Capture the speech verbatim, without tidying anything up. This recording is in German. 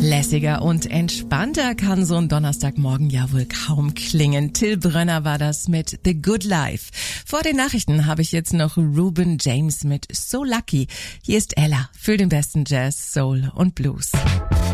Lässiger und entspannter kann so ein Donnerstagmorgen ja wohl kaum klingen. Till Brönner war das mit The Good Life. Vor den Nachrichten habe ich jetzt noch Reuben James mit So Lucky. Hier ist Ella für den besten Jazz, Soul und Blues.